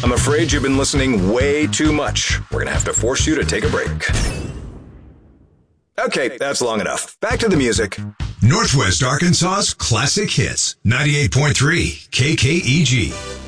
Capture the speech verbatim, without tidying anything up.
I'm afraid you've been listening way too much. We're going to have to force you to take a break. Okay, that's long enough. Back to the music. Northwest Arkansas's classic hits. ninety-eight point three K K E G.